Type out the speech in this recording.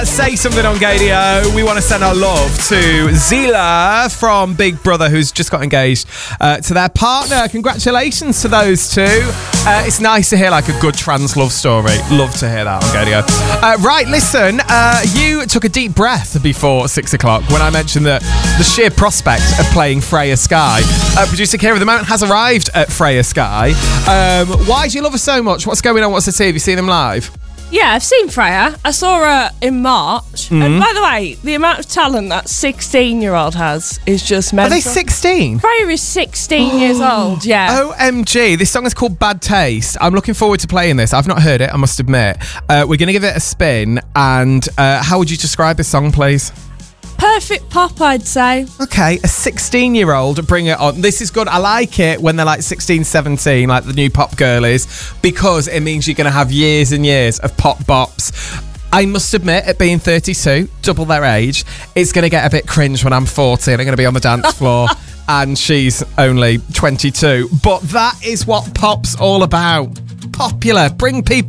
Say Something on Gadio. We want to send our love to Zila from Big Brother, who's just got engaged to their partner. Congratulations to those two. It's nice to hear like a good trans love story. Love to hear that on Gadio. Right, listen, you took a deep breath before 6 o'clock when I mentioned that the sheer prospect of playing Freya Sky. Producer Kira, the moment has arrived at Freya Sky. Why do you love her so much? What's going on? What's the tea? Have you seen them live? Yeah, I've seen Freya. I saw her in March. And by the way, the amount of talent that 16-year-old has is just mental. Are they 16? Freya is 16 years old, yeah. OMG, this song is called Bad Taste. I'm looking forward to playing this. I've not heard it, I must admit. We're going to give it a spin. And how would you describe this song, please? Perfect pop, I'd say. Okay, a 16-year-old, bring it on. This is good. I like it when they're like 16, 17, like the new pop girl is, because it means you're going to have years and years of pop bops. I must admit, at being 32, double their age, it's going to get a bit cringe when I'm 40 and I'm going to be on the dance floor and she's only 22. But that is what pop's all about. Popular. Bring people